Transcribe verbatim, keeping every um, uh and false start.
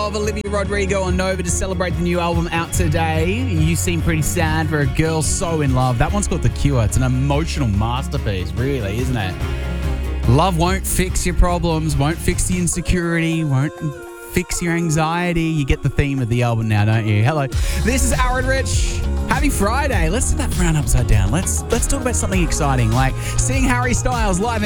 of Olivia Rodrigo on Nova to celebrate the new album out today. You seem pretty sad for a girl so in love. That one's called The Cure. It's an emotional masterpiece, really, isn't it? Love won't fix your problems, won't fix the insecurity, won't fix your anxiety. You get the theme of the album now, don't you? Hello, this is Aaron Rich. Happy Friday. Let's do that frown upside down. Let's let's talk about something exciting, like seeing Harry Styles live